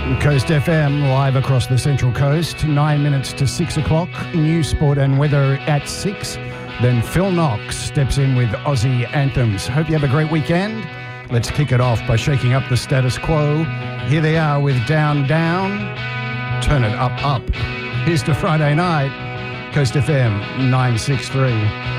Coast FM, live across the Central Coast, 9 minutes to 6 o'clock. News, sport and weather at 6. Then Phil Knox steps in with Aussie anthems. Hope you have a great weekend. Let's kick it off by shaking up the status quo. Here they are with Down, Down. Turn it up, up. Here's to Friday night. Coast FM 963.